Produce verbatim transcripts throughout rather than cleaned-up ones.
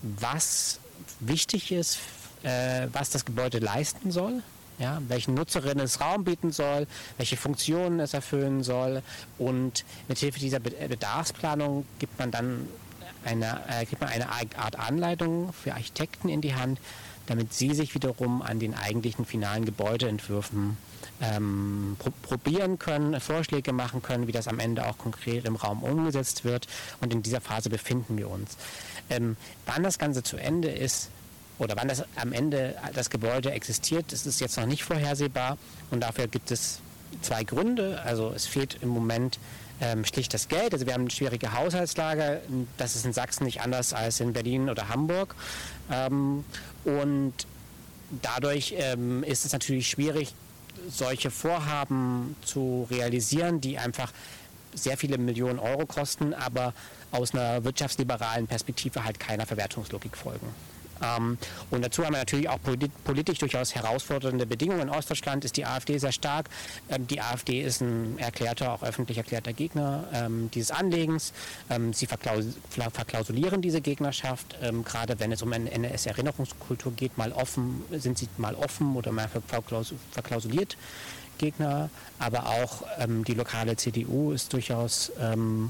was wichtig ist, äh, was das Gebäude leisten soll. Ja, welchen Nutzerinnen es Raum bieten soll, welche Funktionen es erfüllen soll, und mithilfe dieser Bedarfsplanung gibt man dann eine, äh, gibt man eine Art Anleitung für Architekten in die Hand, damit sie sich wiederum an den eigentlichen finalen Gebäudeentwürfen ähm, pro- probieren können, Vorschläge machen können, wie das am Ende auch konkret im Raum umgesetzt wird, und in dieser Phase befinden wir uns. Ähm, wann das Ganze zu Ende ist, oder wann das am Ende das Gebäude existiert, das ist jetzt noch nicht vorhersehbar, und dafür gibt es zwei Gründe. Also es fehlt im Moment ähm, schlicht das Geld. Also wir haben eine schwierige Haushaltslage. Das ist in Sachsen nicht anders als in Berlin oder Hamburg. Ähm, und dadurch ähm, ist es natürlich schwierig, solche Vorhaben zu realisieren, die einfach sehr viele Millionen Euro kosten, aber aus einer wirtschaftsliberalen Perspektive halt keiner Verwertungslogik folgen. Ähm, und dazu haben wir natürlich auch polit- politisch durchaus herausfordernde Bedingungen. In Ostdeutschland ist die AfD sehr stark. Ähm, die AfD ist ein erklärter, auch öffentlich erklärter Gegner ähm, dieses Anlegens. Ähm, sie verklaus- ver- verklausulieren diese Gegnerschaft. Ähm, gerade wenn es um eine N S-Erinnerungskultur geht, mal offen, sind sie mal offen oder mal verklaus- verklausuliert Gegner. Aber auch ähm, die lokale C D U ist durchaus... Ähm,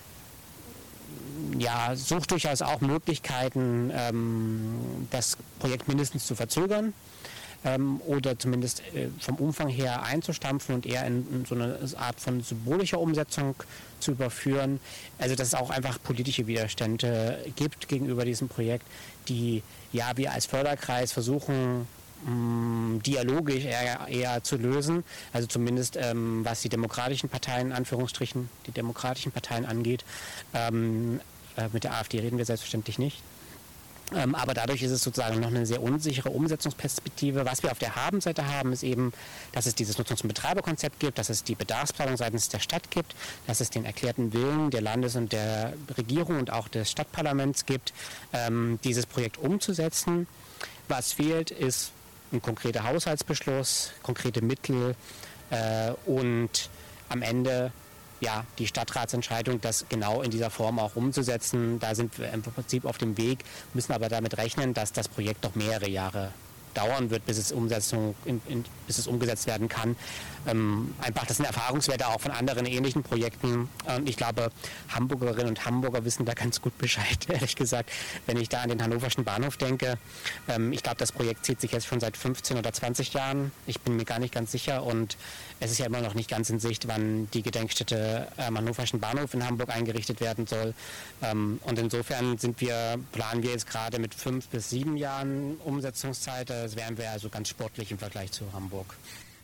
ja, sucht durchaus auch Möglichkeiten, ähm, das Projekt mindestens zu verzögern ähm, oder zumindest äh, vom Umfang her einzustampfen und eher in, in so eine Art von symbolischer Umsetzung zu überführen. Also dass es auch einfach politische Widerstände gibt gegenüber diesem Projekt, die ja wir als Förderkreis versuchen, mh, dialogisch eher, eher zu lösen, also zumindest ähm, was die demokratischen Parteien, in Anführungsstrichen, die demokratischen Parteien angeht. Ähm, äh, mit der AfD reden wir selbstverständlich nicht. Ähm, aber dadurch ist es sozusagen noch eine sehr unsichere Umsetzungsperspektive. Was wir auf der Habenseite haben, ist eben, dass es dieses Nutzungs- und Betreiberkonzept gibt, dass es die Bedarfsplanung seitens der Stadt gibt, dass es den erklärten Willen der Landes- und der Regierung und auch des Stadtparlaments gibt, ähm, dieses Projekt umzusetzen. Was fehlt, ist ein konkreter Haushaltsbeschluss, konkrete Mittel äh, und am Ende ja, die Stadtratsentscheidung, das genau in dieser Form auch umzusetzen. Da sind wir im Prinzip auf dem Weg, müssen aber damit rechnen, dass das Projekt noch mehrere Jahre dauern wird, bis es, Umsetzung in, in, bis es umgesetzt werden kann. Ähm, einfach, das sind Erfahrungswerte auch von anderen ähnlichen Projekten. Und ich glaube, Hamburgerinnen und Hamburger wissen da ganz gut Bescheid, ehrlich gesagt. Wenn ich da an den Hannoverschen Bahnhof denke, ähm, ich glaube, das Projekt zieht sich jetzt schon seit fünfzehn oder zwanzig Jahren. Ich bin mir gar nicht ganz sicher, und es ist ja immer noch nicht ganz in Sicht, wann die Gedenkstätte am Hannoverschen Bahnhof in Hamburg eingerichtet werden soll. Ähm, und insofern sind wir, planen wir jetzt gerade mit fünf bis sieben Jahren Umsetzungszeit. Das wären wir also ganz sportlich im Vergleich zu Hamburg.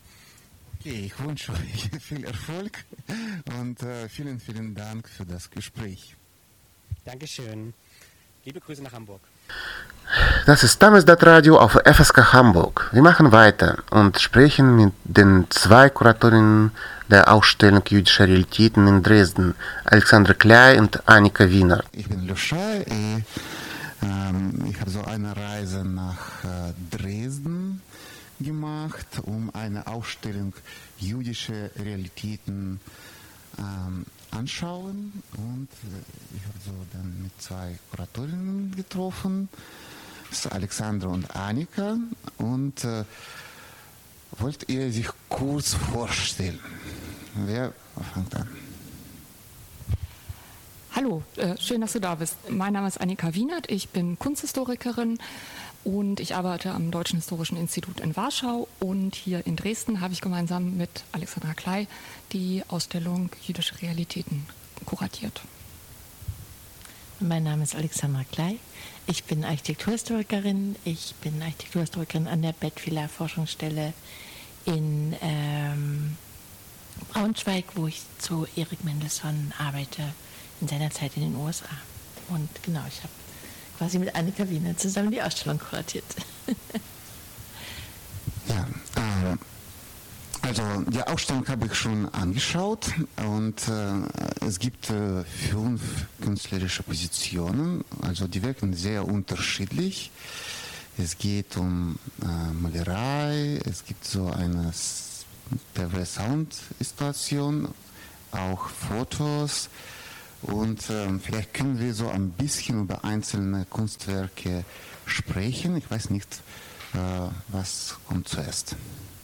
Okay, ich wünsche euch viel Erfolg und äh, vielen, vielen Dank für das Gespräch. Dankeschön. Liebe Grüße nach Hamburg. Das ist Damesdat Radio auf F S K Hamburg. Wir machen weiter und sprechen mit den zwei Kuratorinnen der Ausstellung Jüdische Realitäten in Dresden, Alexandra Klei und Annika Wiener. Ich bin Luscha, ich, ähm, ich habe so eine Reise nach äh, Dresden gemacht, um eine Ausstellung Jüdische Realitäten ähm, anschauen, und äh, ich habe so dann mit zwei Kuratorinnen getroffen, das ist Alexandra und Annika, und äh, wollt ihr sich kurz vorstellen? Wer fängt an? Hallo, äh, schön, dass du da bist. Mein Name ist Annika Wienert, ich bin Kunsthistorikerin und ich arbeite am Deutschen Historischen Institut in Warschau, und hier in Dresden habe ich gemeinsam mit Alexandra Klei die Ausstellung Jüdische Realitäten kuratiert. Mein Name ist Alexandra Klei, ich bin Architekturhistorikerin, ich bin Architekturhistorikerin an der Bettwieler Forschungsstelle in ähm, Braunschweig, wo ich zu Erik Mendelssohn arbeite, in seiner Zeit in den U S A. Und genau, ich habe quasi mit Annika Wiener zusammen die Ausstellung kuratiert. Ja, äh, also die Ausstellung habe ich schon angeschaut, und äh, es gibt äh, fünf künstlerische Positionen, also die wirken sehr unterschiedlich. Es geht um äh, Malerei, es gibt so eine Sound-Installation, auch Fotos, Und ähm, vielleicht können wir so ein bisschen über einzelne Kunstwerke sprechen. Ich weiß nicht, äh, was kommt zuerst.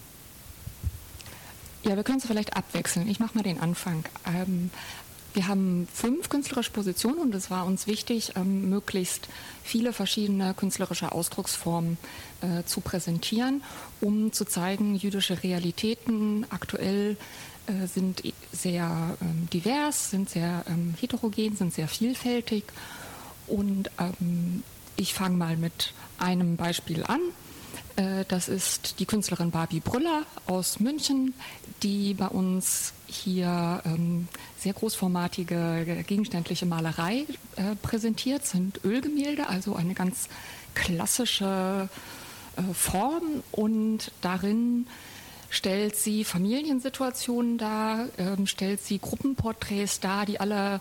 Ja, wir können es vielleicht abwechseln. Ich mache mal den Anfang. Ähm, wir haben fünf künstlerische Positionen und es war uns wichtig, ähm, möglichst viele verschiedene künstlerische Ausdrucksformen äh, zu präsentieren, um zu zeigen, jüdische Realitäten aktuell äh, sind sehr ähm, divers, sind sehr ähm, heterogen, sind sehr vielfältig. Und ähm, ich fange mal mit einem Beispiel an. Das ist die Künstlerin Barbie Brüller aus München, die bei uns hier ähm, sehr großformatige gegenständliche Malerei äh, präsentiert. Das sind Ölgemälde, also eine ganz klassische äh, Form. Und darin stellt sie Familiensituationen dar, äh, stellt sie Gruppenporträts dar, die alle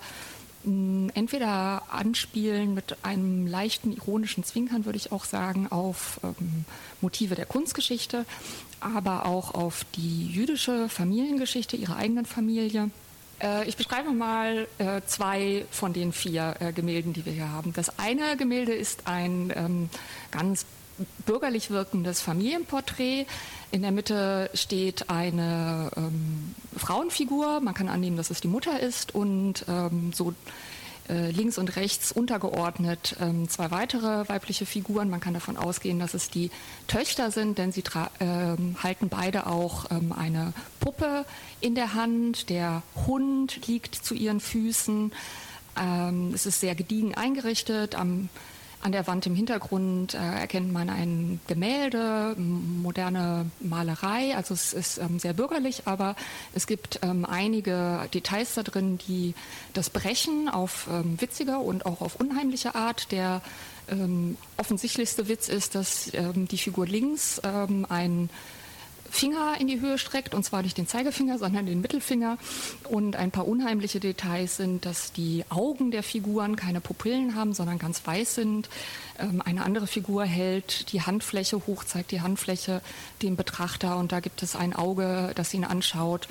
entweder anspielen mit einem leichten ironischen Zwinkern, würde ich auch sagen, auf ähm, Motive der Kunstgeschichte, aber auch auf die jüdische Familiengeschichte, ihrer eigenen Familie. Äh, ich beschreibe mal äh, zwei von den vier äh, Gemälden, die wir hier haben. Das eine Gemälde ist ein ähm, ganz bürgerlich wirkendes Familienporträt. In der Mitte steht eine ähm, Frauenfigur. Man kann annehmen, dass es die Mutter ist und ähm, so äh, links und rechts untergeordnet ähm, zwei weitere weibliche Figuren. Man kann davon ausgehen, dass es die Töchter sind, denn sie ähm, halten beide auch ähm, eine Puppe in der Hand. Der Hund liegt zu ihren Füßen. Ähm, es ist sehr gediegen eingerichtet. Am An der Wand im Hintergrund äh, erkennt man ein Gemälde, moderne Malerei, also es ist ähm, sehr bürgerlich, aber es gibt ähm, einige Details da drin, die das brechen auf ähm, witzige und auch auf unheimliche Art. Der ähm, offensichtlichste Witz ist, dass ähm, die Figur links ähm, ein Finger in die Höhe streckt, und zwar nicht den Zeigefinger, sondern den Mittelfinger. Und ein paar unheimliche Details sind, dass die Augen der Figuren keine Pupillen haben, sondern ganz weiß sind. Ähm, eine andere Figur hält die Handfläche hoch, zeigt die Handfläche dem Betrachter, und da gibt es ein Auge, das ihn anschaut.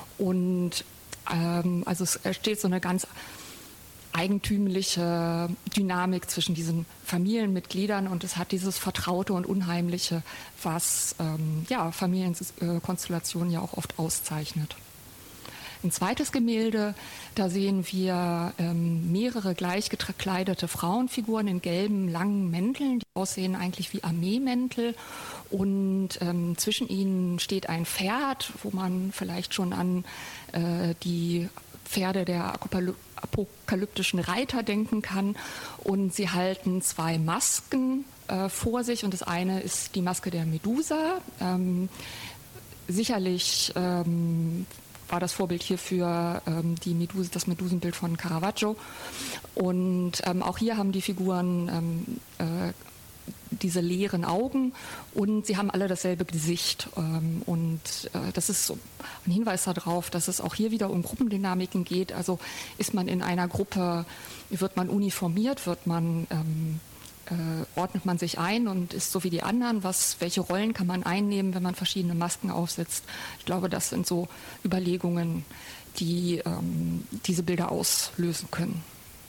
Und ähm, also es entsteht so eine ganz eigentümliche Dynamik zwischen diesen Familienmitgliedern, und es hat dieses Vertraute und Unheimliche, was ähm, ja, Familienkonstellationen ja auch oft auszeichnet. Ein zweites Gemälde, da sehen wir ähm, mehrere gleich gekleidete Frauenfiguren in gelben, langen Mänteln, die aussehen eigentlich wie Armeemäntel, und ähm, zwischen ihnen steht ein Pferd, wo man vielleicht schon an äh, die Pferde der apokalyptischen Reiter denken kann, und sie halten zwei Masken äh, vor sich, und das eine ist die Maske der Medusa. Ähm, sicherlich ähm, war das Vorbild hierfür ähm, die Meduse, das Medusenbild von Caravaggio, und ähm, auch hier haben die Figuren ähm, äh, diese leeren Augen, und sie haben alle dasselbe Gesicht. Ähm, und äh, das ist so ein Hinweis darauf, dass es auch hier wieder um Gruppendynamiken geht. Also ist man in einer Gruppe, wird man uniformiert, wird man, ähm, äh, ordnet man sich ein und ist so wie die anderen. Was, welche Rollen kann man einnehmen, wenn man verschiedene Masken aufsetzt? Ich glaube, das sind so Überlegungen, die ähm, diese Bilder auslösen können.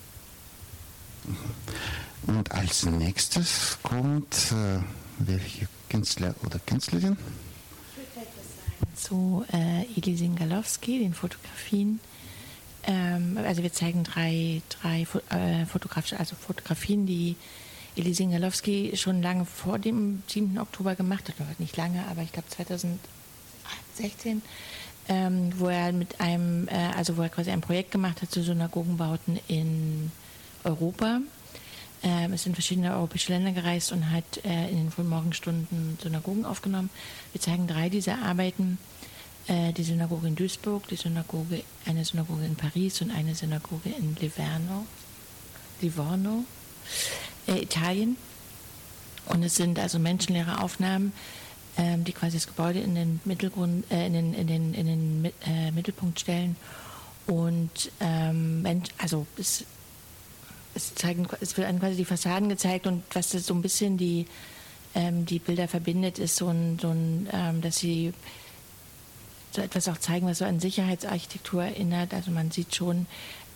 Und als nächstes kommt äh, welche Künstler oder Künstlerin? Ich würde etwas sagen zu äh, Eli Singalowski, den Fotografien. Ähm, also wir zeigen drei, drei äh, fotografische, also Fotografien, die Eli Singalowski schon lange vor dem siebten Oktober gemacht hat, oder nicht lange, aber ich glaube zweitausendsechzehn, ähm, wo er mit einem, äh, also wo er quasi ein Projekt gemacht hat zu Synagogenbauten in Europa. Ähm, ist in verschiedene europäische Länder gereist und hat äh, in den frühen Morgenstunden Synagogen aufgenommen. Wir zeigen drei dieser Arbeiten. Äh, die Synagoge in Duisburg, die Synagoge, eine Synagoge in Paris und eine Synagoge in Livorno, Livorno äh, Italien. Und es sind also menschenleere Aufnahmen, ähm, die quasi das Gebäude in den, Mittelgrund, äh, in den, in den, in den äh, Mittelpunkt stellen. Und ähm, also es Es, zeigen, es wird quasi die Fassaden gezeigt, und was das so ein bisschen die, ähm, die Bilder verbindet, ist so ein, so ein ähm, dass sie so etwas auch zeigen, was so an Sicherheitsarchitektur erinnert. Also man sieht schon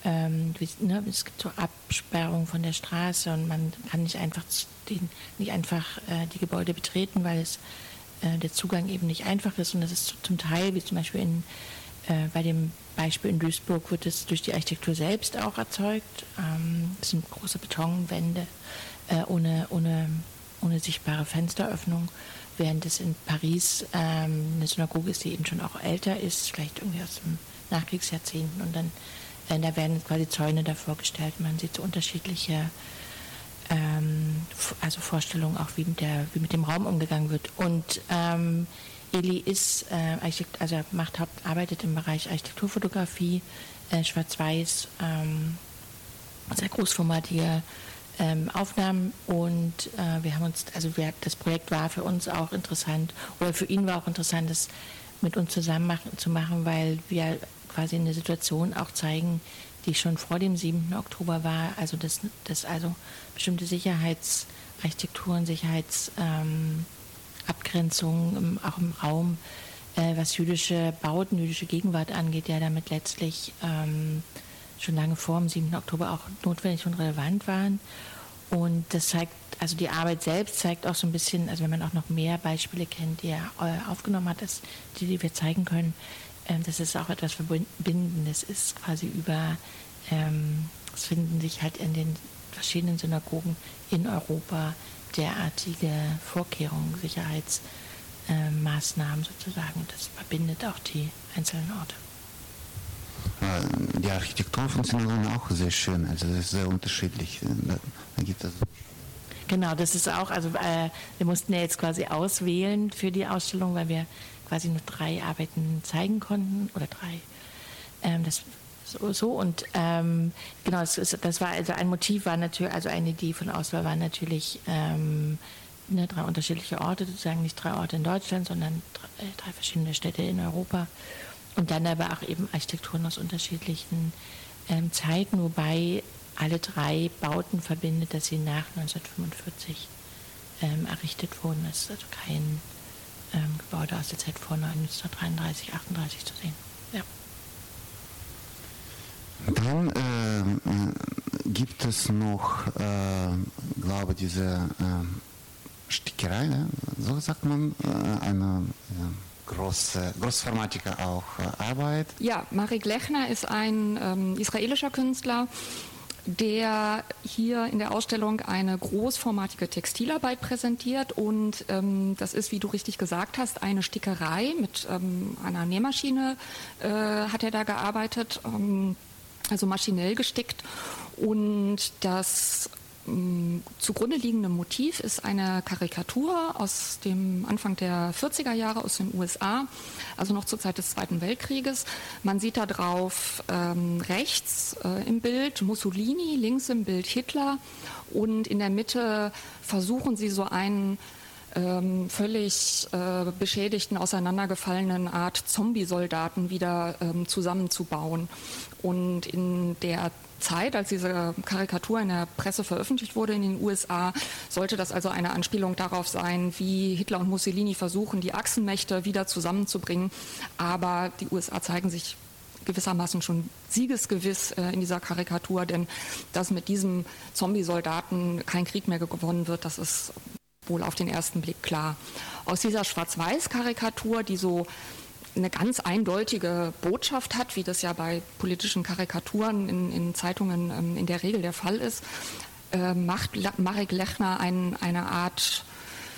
ähm, wie, ne, es gibt so Absperrungen von der Straße und man kann nicht einfach, die, nicht einfach äh, die Gebäude betreten, weil es, äh, der Zugang eben nicht einfach ist. Und das ist zum Teil, wie zum Beispiel in, äh, bei dem Beispiel in Duisburg, wird es durch die Architektur selbst auch erzeugt. Ähm, das sind große Betonwände äh, ohne, ohne, ohne sichtbare Fensteröffnung, während es in Paris ähm, eine Synagoge ist, die eben schon auch älter ist, vielleicht irgendwie aus dem Nachkriegsjahrzehnten, und dann äh, da werden quasi Zäune davor gestellt. Man sieht so unterschiedliche ähm, also Vorstellungen auch, wie mit, der, wie mit dem Raum umgegangen wird. Und ähm, Eli ist äh, Architekt, also macht Haupt, arbeitet im Bereich Architekturfotografie, äh, Schwarz-Weiß, ähm, sehr großformatige ähm, Aufnahmen, und äh, wir haben uns, also wir, das Projekt war für uns auch interessant, oder für ihn war auch interessant, das mit uns zusammen machen, zu machen, weil wir quasi eine Situation auch zeigen, die schon vor dem siebten Oktober war, also dass, dass also bestimmte Sicherheitsarchitekturen, Sicherheitsabgrenzungen ähm, auch im Raum, äh, was jüdische Bauten, jüdische Gegenwart angeht, ja damit letztlich ähm, schon lange vor dem siebten Oktober auch notwendig und relevant waren. Und das zeigt, also die Arbeit selbst zeigt auch so ein bisschen, also wenn man auch noch mehr Beispiele kennt, die er äh, aufgenommen hat, das, die, die wir zeigen können, ähm, das ist auch etwas Verbindendes ist, quasi über, ähm, es finden sich halt in den verschiedenen Synagogen in Europa derartige Vorkehrungen, Sicherheitsmaßnahmen äh, sozusagen, und das verbindet auch die einzelnen Orte. Die Architektur von Synagogen auch sehr schön, also das ist sehr unterschiedlich. Da, da gibt es genau, das ist auch, also äh, wir mussten ja jetzt quasi auswählen für die Ausstellung, weil wir quasi nur drei Arbeiten zeigen konnten, oder drei, ähm, das so, so und ähm, genau, das, ist, das war also ein Motiv, war natürlich, also eine Idee von Auswahl war natürlich ähm, ne, drei unterschiedliche Orte, sozusagen nicht drei Orte in Deutschland, sondern drei, drei verschiedene Städte in Europa. Und dann aber auch eben Architekturen aus unterschiedlichen ähm, Zeiten, wobei alle drei Bauten verbindet, dass sie nach neunzehnhundertfünfundvierzig ähm, errichtet wurden. Es ist also kein ähm, Gebäude aus der Zeit vor neunzehnhundertdreiunddreißig, achtunddreißig zu sehen. Ja. Dann äh, äh, gibt es noch, äh, glaube ich, diese äh, Stickerei, ja? So sagt man, äh, eine äh, große, großformatige auch äh, Arbeit. Ja, Marek Lechner ist ein ähm, israelischer Künstler, der hier in der Ausstellung eine großformatige Textilarbeit präsentiert, und ähm, das ist, wie du richtig gesagt hast, eine Stickerei mit ähm, einer Nähmaschine äh, hat er da gearbeitet, ähm, also maschinell gestickt, und das ähm, zugrunde liegende Motiv ist eine Karikatur aus dem Anfang der vierziger Jahre aus den U S A, also noch zur Zeit des Zweiten Weltkrieges. Man sieht da drauf ähm, rechts äh, im Bild Mussolini, links im Bild Hitler, und in der Mitte versuchen sie so einen ähm, völlig äh, beschädigten, auseinandergefallenen Art Zombie-Soldaten wieder ähm, zusammenzubauen. Und in der Zeit, als diese Karikatur in der Presse veröffentlicht wurde in den U S A, sollte das also eine Anspielung darauf sein, wie Hitler und Mussolini versuchen, die Achsenmächte wieder zusammenzubringen. Aber die U S A zeigen sich gewissermaßen schon siegesgewiss äh, in dieser Karikatur, denn dass mit diesem Zombie-Soldaten kein Krieg mehr gewonnen wird, das ist wohl auf den ersten Blick klar. Aus dieser Schwarz-Weiß-Karikatur, die so eine ganz eindeutige Botschaft hat, wie das ja bei politischen Karikaturen in, in Zeitungen ähm, in der Regel der Fall ist, äh, macht Marek Lechner ein, eine Art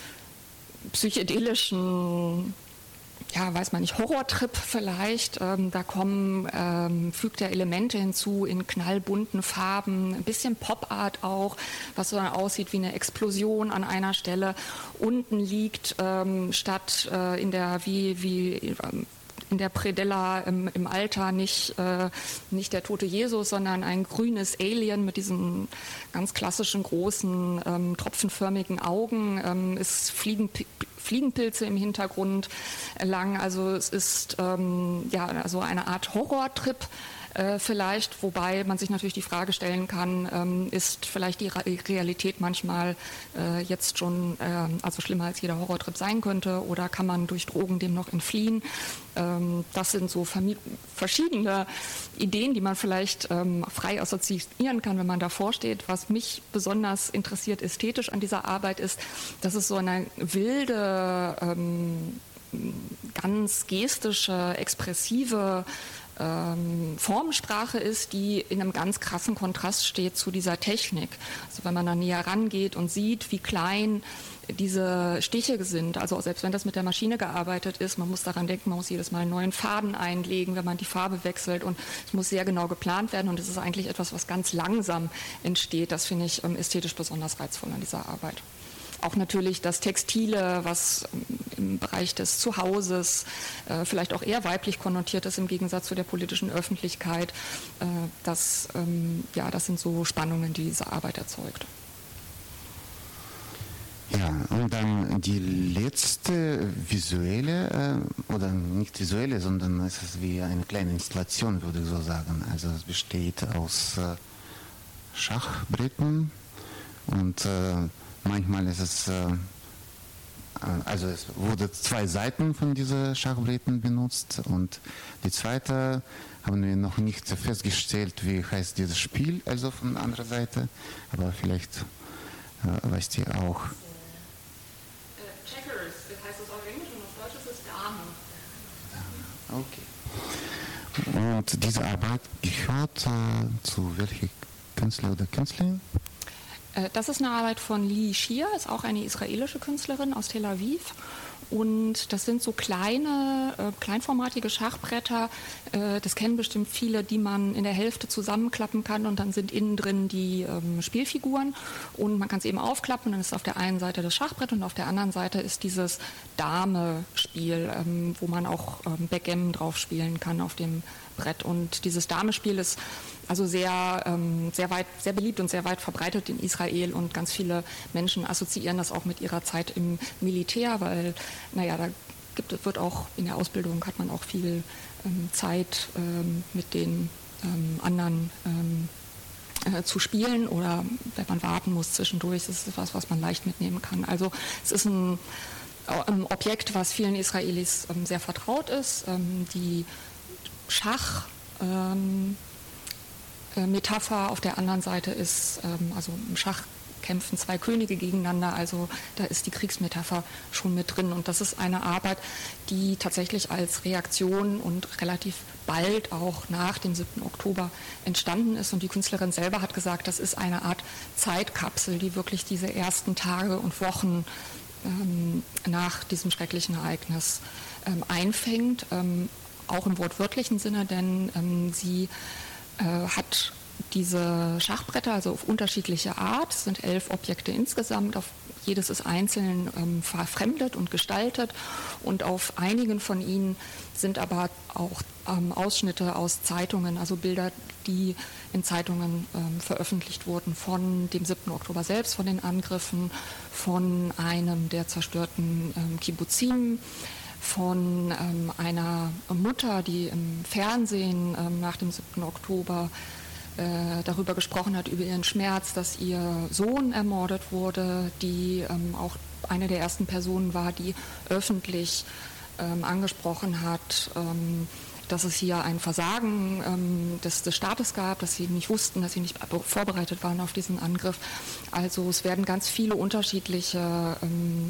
psychedelischen, ja, weiß man nicht, Horrortrip vielleicht. Ähm, da kommen, ähm, fügt er Elemente hinzu in knallbunten Farben, ein bisschen Pop-Art auch, was so aussieht wie eine Explosion an einer Stelle. Unten liegt ähm, statt äh, in der, wie, wie ähm, in der Predella im, im Altar nicht, äh, nicht der tote Jesus, sondern ein grünes Alien mit diesen ganz klassischen großen ähm, tropfenförmigen Augen. Ähm, es fliegen Fliegenpilze im Hintergrund lang. Also es ist ähm, ja also eine Art Horrortrip äh, vielleicht, wobei man sich natürlich die Frage stellen kann, ähm, ist vielleicht die Realität manchmal äh, jetzt schon äh, also schlimmer als jeder Horrortrip sein könnte, oder kann man durch Drogen dem noch entfliehen? Ähm, das sind so verschiedene Ideen, die man vielleicht ähm, frei assoziieren kann, wenn man davor steht. Was mich besonders interessiert ästhetisch an dieser Arbeit ist, dass es so eine wilde, ähm, ganz gestische, expressive ähm, Formensprache ist, die in einem ganz krassen Kontrast steht zu dieser Technik. Also wenn man da näher rangeht und sieht, wie klein diese Stiche sind, also selbst wenn das mit der Maschine gearbeitet ist, man muss daran denken, man muss jedes Mal einen neuen Faden einlegen, wenn man die Farbe wechselt, und es muss sehr genau geplant werden, und es ist eigentlich etwas, was ganz langsam entsteht. Das finde ich ähm, ästhetisch besonders reizvoll an dieser Arbeit. Auch natürlich das Textile, was im Bereich des Zuhauses äh, vielleicht auch eher weiblich konnotiert ist im Gegensatz zu der politischen Öffentlichkeit. Äh, das, ähm, ja, das sind so Spannungen, die diese Arbeit erzeugt. Ja, und dann die letzte visuelle, äh, oder nicht visuelle, sondern es ist wie eine kleine Installation, würde ich so sagen. Also es besteht aus äh, Schachbretten und äh, manchmal ist es, äh, also es wurde zwei Seiten von diesen Schachbretten benutzt, und die zweite haben wir noch nicht festgestellt, wie heißt dieses Spiel, also von der anderen Seite, aber vielleicht äh, weißt ihr auch. Checkers, das heißt es auf Englisch, und auf Deutsch ist es Dame. Okay. Und diese Arbeit gehört äh, zu welchem Künstler oder Künstlerin? Das ist eine Arbeit von Li Shir, ist auch eine israelische Künstlerin aus Tel Aviv. Und das sind so kleine, äh, kleinformatige Schachbretter. Äh, das kennen bestimmt viele, die man in der Hälfte zusammenklappen kann, und dann sind innen drin die ähm, Spielfiguren. Und man kann es eben aufklappen, dann ist auf der einen Seite das Schachbrett und auf der anderen Seite ist dieses Dame-Spiel, ähm, wo man auch ähm, Backgammon drauf spielen kann auf dem Brett. Und dieses Dame-Spiel ist also sehr, ähm, sehr weit, sehr beliebt und sehr weit verbreitet in Israel, und ganz viele Menschen assoziieren das auch mit ihrer Zeit im Militär, weil, naja, da gibt, wird auch in der Ausbildung hat man auch viel ähm, Zeit ähm, mit den ähm, anderen ähm, äh, zu spielen, oder wenn man warten muss zwischendurch, ist es etwas, was man leicht mitnehmen kann. Also es ist ein, ein Objekt, was vielen Israelis ähm, sehr vertraut ist. Ähm, die Schach ähm, Metapher auf der anderen Seite ist, ähm, also im Schach kämpfen zwei Könige gegeneinander, also da ist die Kriegsmetapher schon mit drin, und das ist eine Arbeit, die tatsächlich als Reaktion und relativ bald auch nach dem siebten Oktober entstanden ist, und die Künstlerin selber hat gesagt, das ist eine Art Zeitkapsel, die wirklich diese ersten Tage und Wochen ähm, nach diesem schrecklichen Ereignis ähm, einfängt, ähm, auch im wortwörtlichen Sinne, denn ähm, sie hat diese Schachbretter, also auf unterschiedliche Art, es sind elf Objekte insgesamt, auf jedes ist einzeln ähm, verfremdet und gestaltet, und auf einigen von ihnen sind aber auch ähm, Ausschnitte aus Zeitungen, also Bilder, die in Zeitungen ähm, veröffentlicht wurden, von dem siebten Oktober selbst, von den Angriffen, von einem der zerstörten ähm, Kibbuzim, von ähm, einer Mutter, die im Fernsehen ähm, nach dem siebten Oktober äh, darüber gesprochen hat, über ihren Schmerz, dass ihr Sohn ermordet wurde, die ähm, auch eine der ersten Personen war, die öffentlich ähm, angesprochen hat, ähm, dass es hier ein Versagen ähm, des, des Staates gab, dass sie nicht wussten, dass sie nicht vorbereitet waren auf diesen Angriff. Also es werden ganz viele unterschiedliche ähm,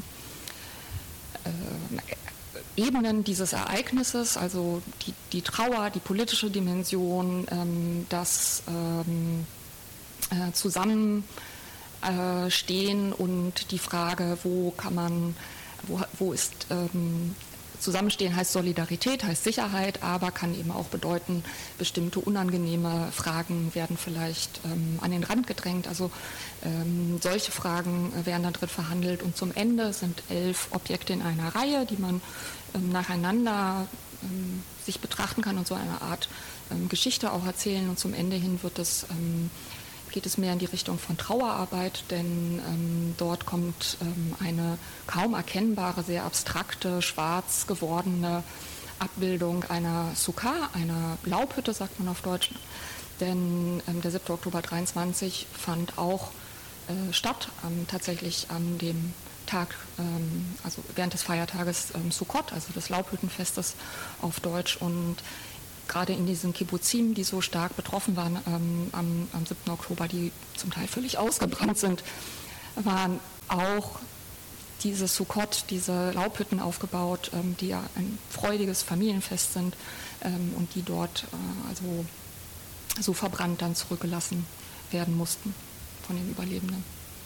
äh, Ebenen dieses Ereignisses, also die, die Trauer, die politische Dimension, ähm, das ähm, äh, Zusammenstehen äh, und die Frage, wo kann man, wo, wo ist ähm, Zusammenstehen heißt Solidarität, heißt Sicherheit, aber kann eben auch bedeuten, bestimmte unangenehme Fragen werden vielleicht ähm, an den Rand gedrängt. Also ähm, solche Fragen werden da drin verhandelt. Und zum Ende sind elf Objekte in einer Reihe, die man ähm, nacheinander ähm, sich betrachten kann und so eine Art ähm, Geschichte auch erzählen. Und zum Ende hin wird es ähm, geht es mehr in die Richtung von Trauerarbeit, denn ähm, dort kommt ähm, eine kaum erkennbare, sehr abstrakte, schwarz gewordene Abbildung einer Sukkah, einer Laubhütte, sagt man auf Deutsch. Denn ähm, der siebte Oktober dreiundzwanzig fand auch äh, statt, ähm, tatsächlich an dem Tag, ähm, also während des Feiertages ähm, Sukkot, also des Laubhüttenfestes auf Deutsch. Und gerade in diesen Kibbuzim, die so stark betroffen waren ähm, am, am siebten Oktober, die zum Teil völlig ausgebrannt sind, waren auch diese Sukkot, diese Laubhütten aufgebaut, ähm, die ja ein freudiges Familienfest sind ähm, und die dort äh, also so verbrannt dann zurückgelassen werden mussten von den Überlebenden.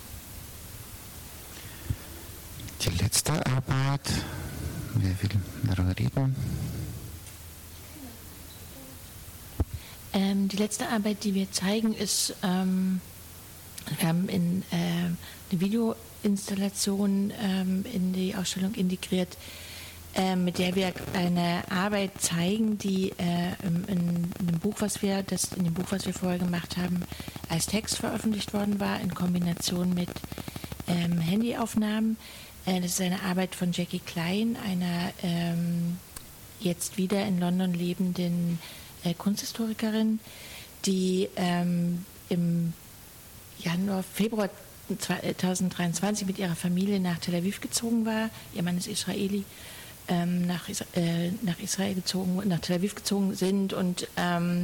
Die letzte Arbeit, wer will darüber reden? Ähm, die letzte Arbeit, die wir zeigen, ist, ähm, wir haben in äh, eine Videoinstallation ähm, in die Ausstellung integriert, äh, mit der wir eine Arbeit zeigen, die äh, in, in, dem Buch, was wir, das, in dem Buch, was wir vorher gemacht haben, als Text veröffentlicht worden war, in Kombination mit ähm, Handyaufnahmen. Äh, das ist eine Arbeit von Jackie Klein, einer ähm, jetzt wieder in London lebenden äh, Kunsthistorikerin, die ähm, im Januar, Februar zweitausenddreiundzwanzig mit ihrer Familie nach Tel Aviv gezogen war. Ihr Mann ist Israeli, ähm, nach, äh, nach Israel gezogen, nach Tel Aviv gezogen sind und ähm,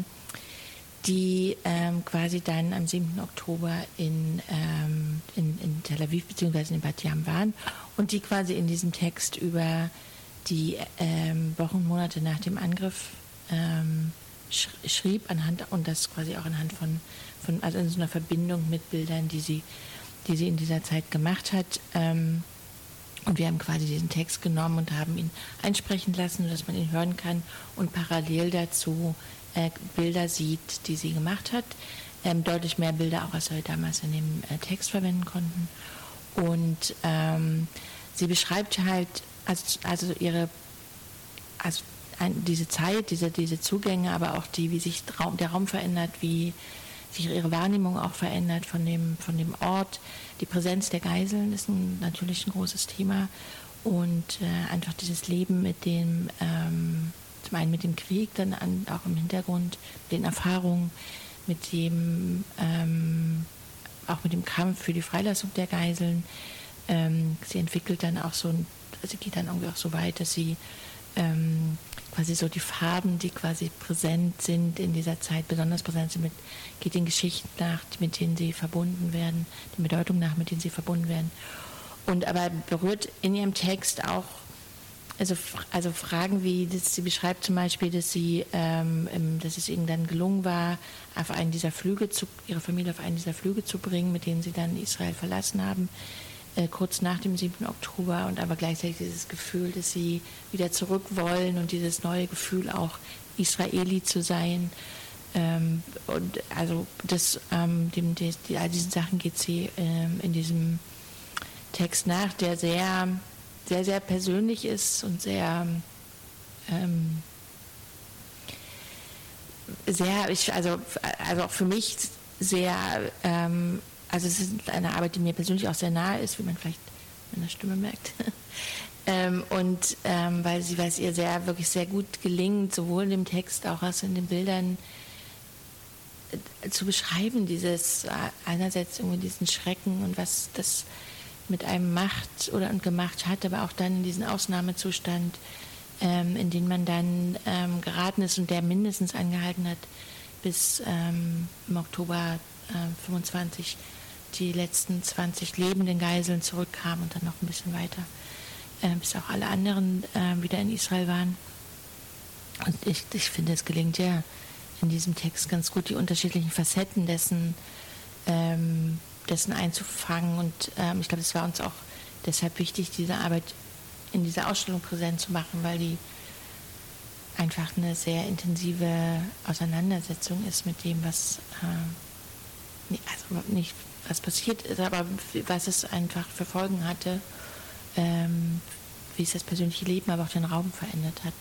die ähm, quasi dann am siebten Oktober in, ähm, in, in Tel Aviv bzw. in Bat Yam waren und die quasi in diesem Text über die ähm, Wochen und Monate nach dem Angriff ähm, sch schrieb anhand und das quasi auch anhand von, von also in so einer Verbindung mit Bildern, die sie, die sie in dieser Zeit gemacht hat. Ähm, und wir haben quasi diesen Text genommen und haben ihn einsprechen lassen, sodass man ihn hören kann und parallel dazu äh, Bilder sieht, die sie gemacht hat. Ähm, deutlich mehr Bilder auch, als wir damals in dem äh, Text verwenden konnten. Und ähm, sie beschreibt halt also, also ihre also ein, diese Zeit, diese, diese Zugänge, aber auch die, wie sich Raum, der Raum verändert, wie sich ihre Wahrnehmung auch verändert von dem, von dem Ort. Die Präsenz der Geiseln ist ein, natürlich ein großes Thema und äh, einfach dieses Leben mit dem, ähm, zum einen mit dem Krieg, dann an, auch im Hintergrund, mit den Erfahrungen, mit dem, ähm, auch mit dem Kampf für die Freilassung der Geiseln. Ähm, sie entwickelt dann auch so, sie geht dann irgendwie auch so weit, dass sie ähm, quasi so die Farben, die quasi präsent sind in dieser Zeit, besonders präsent sind, mit, geht den Geschichten nach, mit denen sie verbunden werden, die Bedeutung nach, mit denen sie verbunden werden. Und aber berührt in ihrem Text auch also, also Fragen wie, dass sie beschreibt zum Beispiel, dass sie, ähm, dass es ihnen dann gelungen war, auf einen dieser Flüge zu, ihre Familie auf einen dieser Flüge zu bringen, mit denen sie dann Israel verlassen haben, äh, kurz nach dem siebten Oktober, und aber gleichzeitig dieses Gefühl, dass sie wieder zurück wollen und dieses neue Gefühl auch Israeli zu sein. Ähm, und also das, ähm, dem, die, die, all diesen Sachen geht sie ähm, in diesem Text nach, der sehr sehr, sehr persönlich ist und sehr, ähm, sehr, ich, also, also auch für mich sehr, ähm, also es ist eine Arbeit, die mir persönlich auch sehr nahe ist, wie man vielleicht in der Stimme merkt. ähm, und ähm, weil sie, weil es ihr sehr, wirklich sehr gut gelingt, sowohl in dem Text auch als in den Bildern äh, zu beschreiben, dieses, äh, einerseits irgendwie diesen Schrecken und was das mit einem macht oder und gemacht hat, aber auch dann in diesen Ausnahmezustand, ähm, in den man dann ähm, geraten ist und der mindestens angehalten hat, bis ähm, im Oktober äh, fünfundzwanzig die letzten zwanzig lebenden Geiseln zurückkamen und dann noch ein bisschen weiter, äh, bis auch alle anderen äh, wieder in Israel waren. Und ich, ich finde, es gelingt ja in diesem Text ganz gut, die unterschiedlichen Facetten dessen ähm, dessen einzufangen, und ähm, ich glaube, es war uns auch deshalb wichtig, diese Arbeit in dieser Ausstellung präsent zu machen, weil die einfach eine sehr intensive Auseinandersetzung ist mit dem, was äh, also nicht was passiert ist, aber was es einfach für Folgen hatte, ähm, wie es das persönliche Leben, aber auch den Raum verändert hat.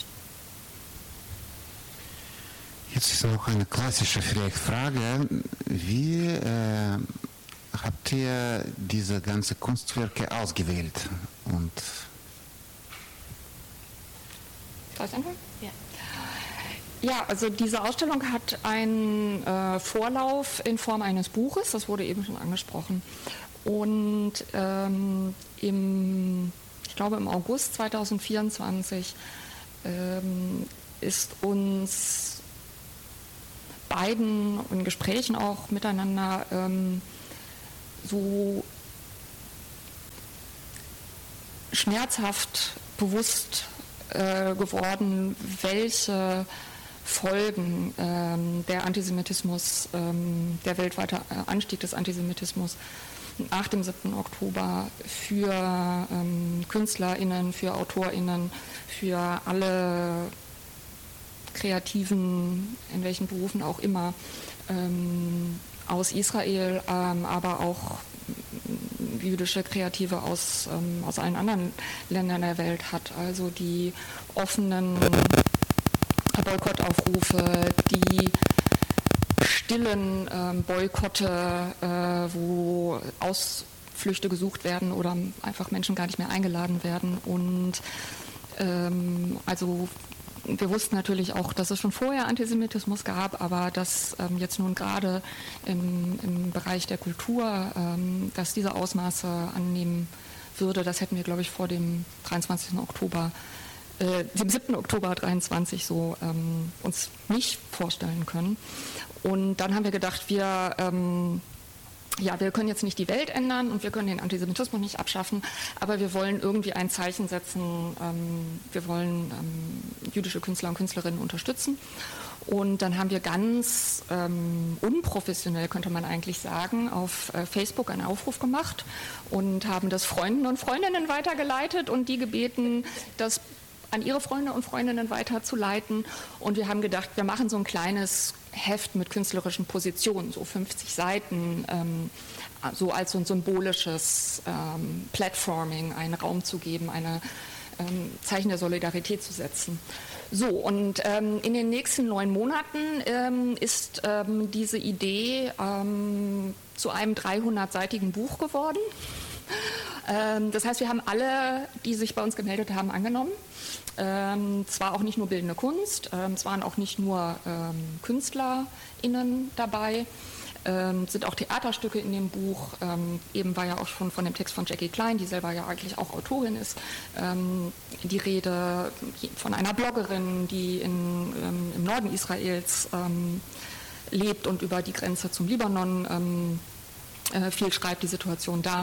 Jetzt ist noch eine klassische vielleicht Frage, wie äh, habt ihr diese ganzen Kunstwerke ausgewählt? Und Soll ich anfangen? Ja. Ja, also diese Ausstellung hat einen äh, Vorlauf in Form eines Buches, das wurde eben schon angesprochen. Und ähm, im, ich glaube im August zweitausendvierundzwanzig ähm, ist uns beiden in Gesprächen auch miteinander ähm, so schmerzhaft bewusst äh, geworden, welche Folgen ähm, der Antisemitismus, ähm, der weltweite Anstieg des Antisemitismus nach dem siebten Oktober für ähm, KünstlerInnen, für AutorInnen, für alle Kreativen, in welchen Berufen auch immer, ähm, aus Israel, ähm, aber auch jüdische Kreative aus, ähm, aus allen anderen Ländern der Welt hat. Also die offenen Boykottaufrufe, die stillen ähm, Boykotte, äh, wo Ausflüchte gesucht werden oder einfach Menschen gar nicht mehr eingeladen werden. Und ähm, also wir wussten natürlich auch, dass es schon vorher Antisemitismus gab, aber dass ähm, jetzt nun gerade im, im Bereich der Kultur, ähm, dass diese Ausmaße annehmen würde, das hätten wir, glaube ich, vor dem dreiundzwanzigsten Oktober, äh, dem siebten Oktober dreiundzwanzig so ähm, uns nicht vorstellen können. Und dann haben wir gedacht, wir ähm, ja, wir können jetzt nicht die Welt ändern und wir können den Antisemitismus nicht abschaffen, aber wir wollen irgendwie ein Zeichen setzen, ähm, wir wollen ähm, jüdische Künstler und Künstlerinnen unterstützen. Und dann haben wir ganz ähm, unprofessionell, könnte man eigentlich sagen, auf äh, Facebook einen Aufruf gemacht und haben das Freunden und Freundinnen weitergeleitet und die gebeten, das an ihre Freunde und Freundinnen weiterzuleiten. Und wir haben gedacht, wir machen so ein kleines Heft mit künstlerischen Positionen, so fünfzig Seiten, ähm, so als so ein symbolisches ähm, Platforming, einen Raum zu geben, eine ähm, Zeichen der Solidarität zu setzen. So, und ähm, in den nächsten neun Monaten ähm, ist ähm, diese Idee ähm, zu einem dreihundertseitigen Buch geworden. Ähm, das heißt, wir haben alle, die sich bei uns gemeldet haben, angenommen. Ähm, zwar auch nicht nur bildende Kunst, ähm, es waren auch nicht nur ähm, KünstlerInnen dabei, ähm, sind auch Theaterstücke in dem Buch. Ähm, eben war ja auch schon von dem Text von Jackie Klein, die selber ja eigentlich auch Autorin ist, ähm, die Rede von einer Bloggerin, die in, ähm, im Norden Israels ähm, lebt und über die Grenze zum Libanon ähm, äh, viel schreibt, die Situation da.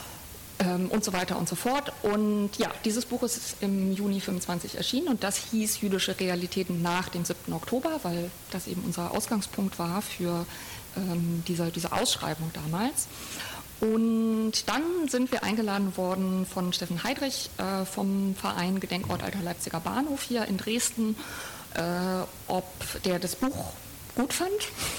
Und so weiter und so fort. Und ja, dieses Buch ist im Juni fünfundzwanzig erschienen und das hieß Jüdische Realitäten nach dem siebten Oktober, weil das eben unser Ausgangspunkt war für ähm, diese, diese Ausschreibung damals. Und dann sind wir eingeladen worden von Steffen Heidrich äh, vom Verein Gedenkort Alter Leipziger Bahnhof hier in Dresden, äh, ob der das Buch gut fand,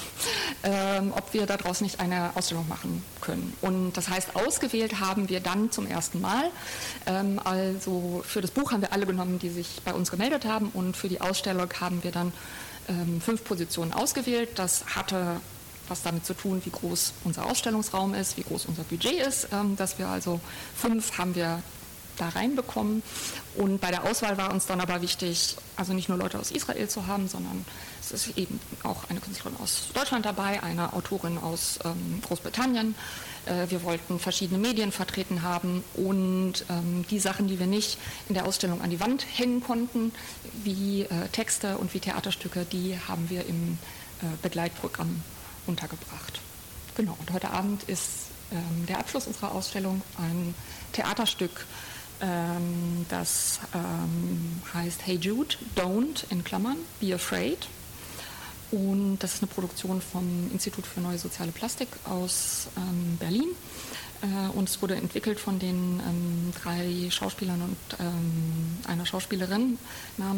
ähm, ob wir daraus nicht eine Ausstellung machen können. Und das heißt, ausgewählt haben wir dann zum ersten Mal. Ähm, also für das Buch haben wir alle genommen, die sich bei uns gemeldet haben, und für die Ausstellung haben wir dann ähm, fünf Positionen ausgewählt. Das hatte was damit zu tun, wie groß unser Ausstellungsraum ist, wie groß unser Budget ist, ähm, dass wir also fünf haben wir da reinbekommen. Und bei der Auswahl war uns dann aber wichtig, also nicht nur Leute aus Israel zu haben, sondern es ist eben auch eine Künstlerin aus Deutschland dabei, eine Autorin aus ähm, Großbritannien. Äh, wir wollten verschiedene Medien vertreten haben und ähm, die Sachen, die wir nicht in der Ausstellung an die Wand hängen konnten, wie äh, Texte und wie Theaterstücke, die haben wir im äh, Begleitprogramm untergebracht. Genau, und heute Abend ist ähm, der Abschluss unserer Ausstellung ein Theaterstück, ähm, das ähm, heißt Hey Jude, Don't, in Klammern, Be Afraid. Und das ist eine Produktion vom Institut für Neue Soziale Plastik aus ähm, Berlin. Äh, und es wurde entwickelt von den ähm, drei Schauspielern und ähm, einer Schauspielerin namens